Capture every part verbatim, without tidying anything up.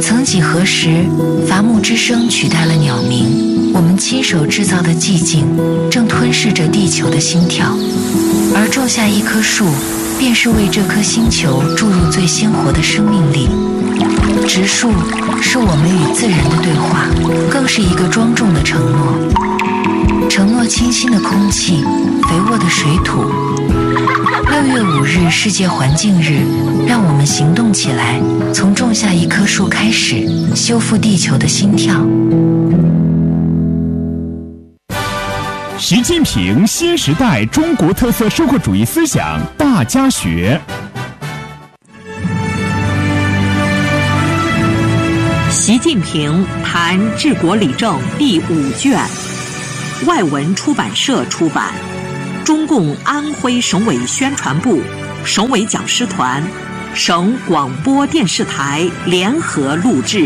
曾几何时，伐木之声取代了鸟鸣，我们亲手制造的寂静正吞噬着地球的心跳，而种下一棵树便是为这颗星球注入最鲜活的生命力。植树是我们与自然的对话，更是一个庄重的承诺，承诺清新的空气，肥沃的水土。六月五日世界环境日，让我们行动起来，从种下一棵树开始，修复地球的心跳。 习近平新时代中国特色社会主义思想大家学。 习近平谈治国理政第五卷，外文出版社出版，中共安徽省委宣传部、省委讲师团、省广播电视台联合录制。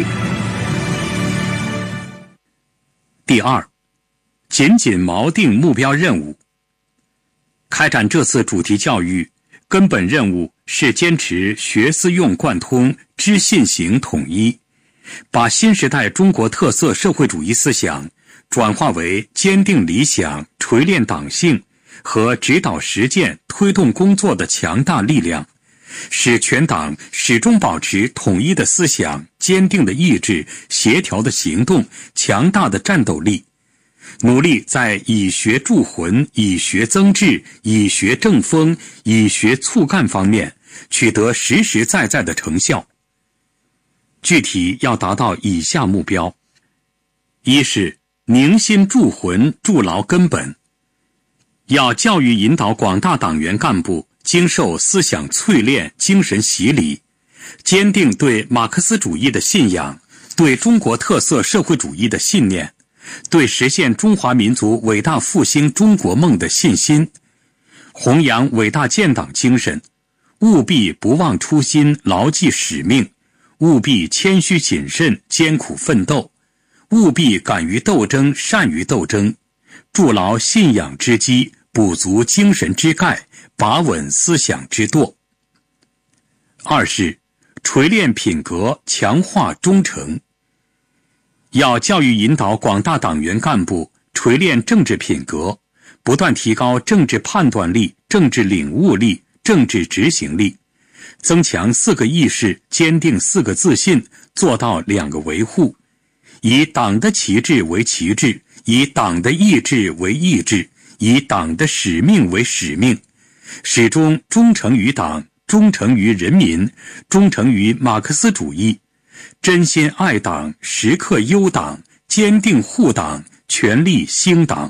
第二，紧紧锚定目标任务。开展这次主题教育，根本任务是坚持学思用贯通、知信行统一，把新时代中国特色社会主义思想转化为坚定理想、锤炼党性和指导实践、推动工作的强大力量，使全党始终保持统一的思想、坚定的意志、协调的行动、强大的战斗力，努力在以学铸魂、以学增智、以学正风、以学促干方面取得实实在在的成效。具体要达到以下目标：一是凝心铸魂，筑牢根本，要教育引导广大党员干部经受思想淬炼、精神洗礼，坚定对马克思主义的信仰，对中国特色社会主义的信念，对实现中华民族伟大复兴中国梦的信心，弘扬伟大建党精神，务必不忘初心，牢记使命，务必谦虚谨慎，艰苦奋斗，务必敢于斗争，善于斗争，筑牢信仰之基，补足精神之钙，把稳思想之舵。二是锤炼品格，强化忠诚。要教育引导广大党员干部锤炼政治品格，不断提高政治判断力、政治领悟力、政治执行力，增强四个意识，坚定四个自信，做到两个维护，以党的旗帜为旗帜，以党的意志为意志，以党的使命为使命，始终忠诚于党，忠诚于人民，忠诚于马克思主义，真心爱党，时刻忧党，坚定护党，全力兴党。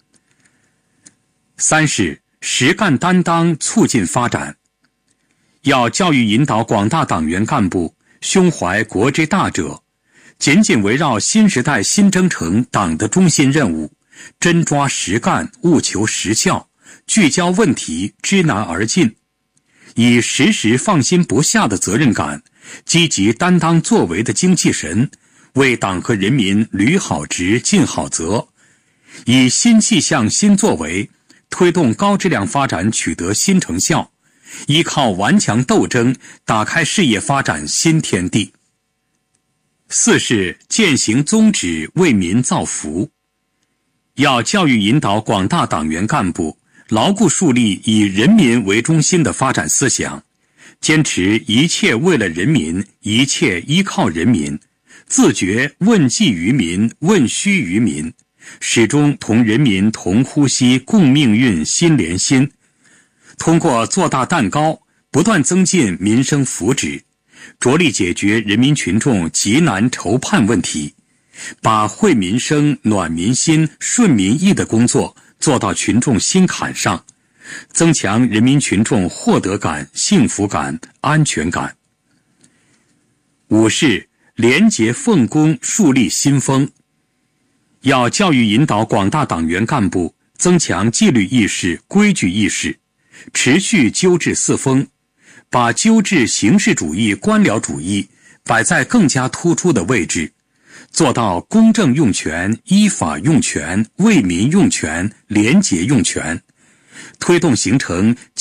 三是实干担当，促进发展。要教育引导广大党员干部胸怀国之大者，紧紧围绕新时代新征程党的中心任务，真抓实干，务求实效，聚焦问题，知难而进，以时时放心不下的责任感，积极担当作为的精气神，为党和人民履好职、尽好责，以新气象、新作为，推动高质量发展取得新成效，依靠顽强斗争，打开事业发展新天地。四是践行宗旨，为民造福。要教育引导广大党员干部牢固树立以人民为中心的发展思想，坚持一切为了人民，一切依靠人民，自觉问计于民，问需于民，始终同人民同呼吸，共命运，心连心。通过做大蛋糕，不断增进民生福祉，着力解决人民群众急难愁盼问题，把惠民生、暖民心、顺民意的工作做到群众心坎上，增强人民群众获得感、幸福感、安全感。五是廉洁奉公，树立新风。要教育引导广大党员干部增强纪律意识、规矩意识，持续纠治四风，把纠治形式主义、官僚主义摆在更加突出的位置，做到公正用权、依法用权、为民用权、廉洁用权，推动形成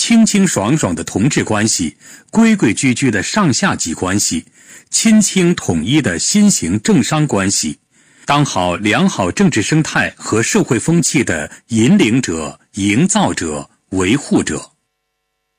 清清爽爽的同志关系，规规矩矩的上下级关系，亲清统一的新型政商关系，当好良好政治生态和社会风气的引领者、营造者、维护者。